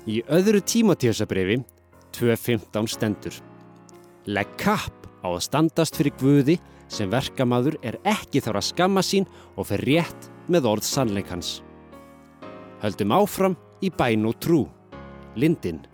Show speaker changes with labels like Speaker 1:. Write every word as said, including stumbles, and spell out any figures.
Speaker 1: Í öðru Tímóteusarbréfi tvö fimmtán stendur: Legg kapp á að standast fyrir Guði sem verkamaður er ekki þarf að skamma sín og fer rétt með orð sannleikans. Höldum áfram í bæn og trú. Lindin.